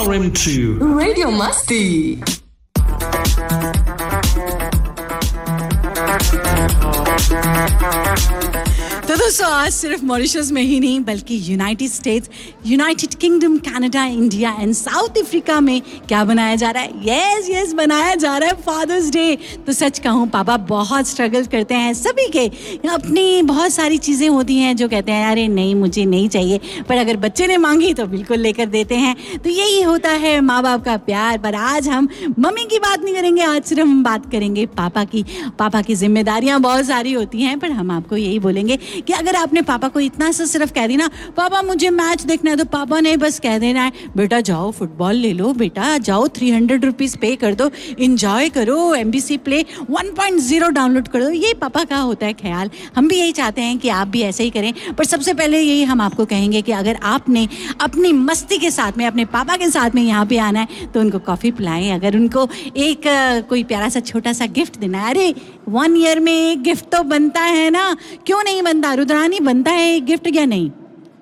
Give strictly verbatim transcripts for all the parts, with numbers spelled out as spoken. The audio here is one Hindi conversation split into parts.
R M two Radio Masti. तो दोस्तों आज सिर्फ मॉरिशस में ही नहीं बल्कि United states, United kingdom, Canada, India and south Africa में क्या बनाया जा रहा है? यस यस बनाया जा रहा है फादर्स डे। तो सच कहूँ पापा बहुत स्ट्रगल करते हैं, सभी के अपनी बहुत सारी चीज़ें होती हैं जो कहते हैं अरे नहीं मुझे नहीं चाहिए, पर अगर बच्चे ने मांगी तो बिल्कुल लेकर देते हैं। तो यही होता है माँ बाप का प्यार। पर आज हम मम्मी की बात नहीं करेंगे, आज सिर्फ हम बात करेंगे पापा की। पापा की जिम्मेदारियाँ बहुत सारी होती हैं, पर हम आपको यही बोलेंगे कि अगर आपने पापा को इतना सा सिर्फ कह दी ना पापा मुझे मैच देखना है, तो पापा ने बस कह देना है बेटा जाओ फुटबॉल ले लो, बेटा जाओ थ्री हंड्रेड रुपीज़ पे कर दो, इंजॉय करो, MBC play one point zero download कर दो। ये पापा का होता है ख्याल। हम भी यही चाहते हैं कि आप भी ऐसे ही करें। पर सबसे पहले यही हम आपको कहेंगे कि अगर आपने अपनी मस्ती के साथ में अपने पापा के साथ में यहाँ पे आना है तो उनको कॉफ़ी पिलाएं। अगर उनको एक कोई प्यारा सा छोटा सा गिफ्ट देना है, अरे वन ईयर में एक गिफ्ट तो बनता है ना, क्यों नहीं बनता? रुद्रानी बनता है एक गिफ्ट या नहीं?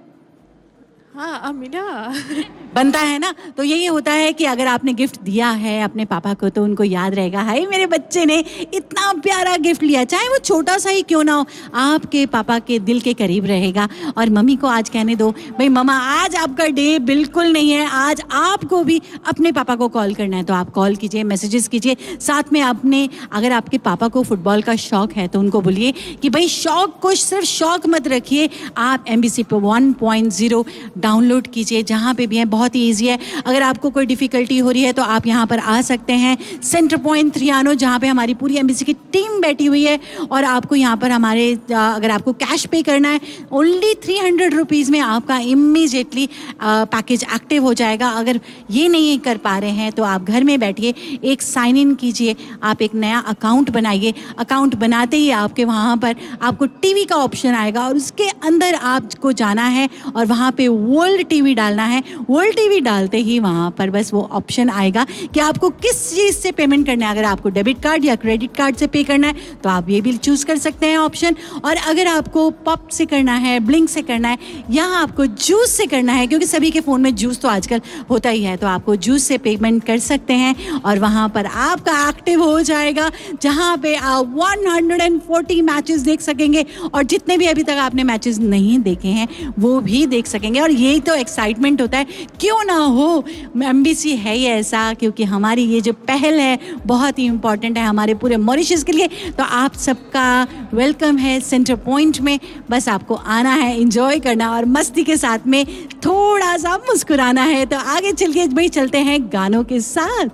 हाँ अमीना बनता है ना। तो यही होता है कि अगर आपने गिफ्ट दिया है अपने पापा को तो उनको याद रहेगा हाय मेरे बच्चे ने इतना प्यारा गिफ्ट लिया, चाहे वो छोटा सा ही क्यों ना हो, आपके पापा के दिल के करीब रहेगा। और मम्मी को आज कहने दो भाई मम्मा आज आपका डे बिल्कुल नहीं है, आज आपको भी अपने पापा को कॉल करना है। तो आप कॉल कीजिए, मैसेजेस कीजिए, साथ में आपने अगर आपके पापा को फुटबॉल का शौक है तो उनको बोलिए कि भाई शौक को सिर्फ शौक मत रखिए, आप एमबीसी पे वन पॉइंट ज़ीरो डाउनलोड कीजिए, जहाँ पे भी है बहुत ही ईजी है। अगर आपको कोई डिफ़िकल्टी हो रही है तो आप यहाँ पर आ सकते हैं सेंटर पॉइंट थ्रियानो, जहाँ पे हमारी पूरी एमबीसी की टीम बैठी हुई है। और आपको यहाँ पर हमारे अगर आपको कैश पे करना है ओनली थ्री हंड्रेड रुपीज़ में आपका इमीडिएटली पैकेज एक्टिव हो जाएगा। अगर ये नहीं कर पा रहे हैं तो आप घर में बैठिए, एक साइन इन कीजिए, आप एक नया अकाउंट बनाइए। अकाउंट बनाते ही आपके वहाँ पर आपको टीवी का ऑप्शन आएगा और उसके अंदर आपको जाना है और वहाँ पे वर्ल्ड टीवी डालना है। वर्ल्ड टीवी डालते ही वहाँ पर बस वो ऑप्शन आएगा कि आपको किस चीज़ से पेमेंट करना है। अगर आपको डेबिट कार्ड या क्रेडिट कार्ड से पे करना है तो आप ये भी चूज़ कर सकते हैं ऑप्शन। और अगर आपको पॉप से करना है, ब्लिंक से करना है, या आपको जूस से करना है, क्योंकि सभी के फ़ोन में जूस तो आजकल होता ही है, तो आपको जूस से पेमेंट कर सकते हैं और वहाँ पर आपका एक्टिव हो जाएगा, जहाँ पे आप वन हंड्रेड फोर्टी मैचेस देख सकेंगे और जितने भी अभी तक आपने मैचेस नहीं देखे हैं वो भी देख सकेंगे। और यही तो एक्साइटमेंट होता है, क्यों ना हो। एमबीसी है ही ऐसा, क्योंकि हमारी ये जो पहल है बहुत ही इम्पॉर्टेंट है हमारे पूरे मॉरिशस के लिए। तो आप सबका वेलकम है सेंटर पॉइंट में, बस आपको आना है, एंजॉय करना और मस्ती के साथ में थोड़ा सा मुस्कुराना है। तो आगे चलिए भाई, चलते हैं गानों के साथ।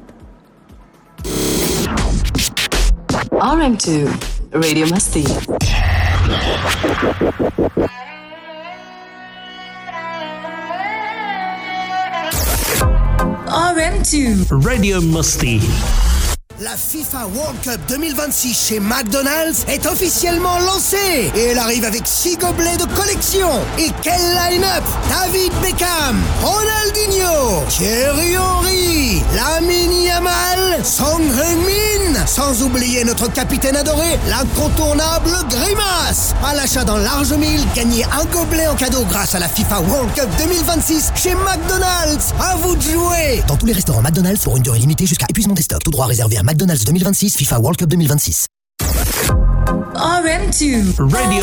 R M two Radio Masti. R M two Radio Musty. La FIFA World Cup deux mille vingt-six chez McDonald's est officiellement lancée et elle arrive avec six gobelets de collection. Et quel line-up! David Beckham, Ronaldinho, Thierry Henry, Lamine Yamal, Son Heung-min, sans oublier notre capitaine adoré, l'incontournable Grimace. À l'achat d'un large mille, gagnez un gobelet en cadeau grâce à la FIFA World Cup deux mille vingt-six chez McDonald's. À vous de jouer! Dans tous les restaurants McDonald's pour une durée limitée jusqu'à épuisement des stocks. Tout droit réservé à McDonald's deux mille vingt-six, FIFA World Cup deux mille vingt-six. R M two Radio